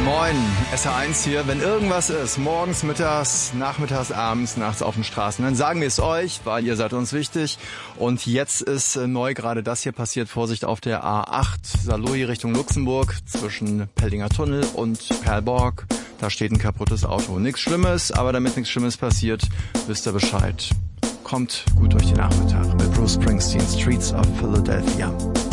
Moin, SR1 hier. Wenn irgendwas ist, morgens, mittags, nachmittags, abends, nachts auf den Straßen, dann sagen wir es euch, weil ihr seid uns wichtig. Und jetzt ist neu gerade das hier passiert. Vorsicht auf der A8 Saarlouis Richtung Luxemburg zwischen Peldinger Tunnel und Perlborg. Da steht ein kaputtes Auto. Nichts Schlimmes, aber damit nichts Schlimmes passiert, wisst ihr Bescheid. Kommt gut durch den Nachmittag mit Bruce Springsteen, Streets of Philadelphia.